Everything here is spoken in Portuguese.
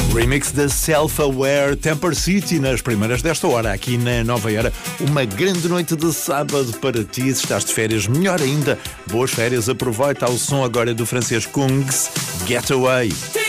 Remix da Self-Aware Temper City nas primeiras desta hora, aqui na Nova Era. Uma grande noite de sábado para ti. Se estás de férias, melhor ainda. Boas férias, aproveita o som agora do francês Kungs, Getaway.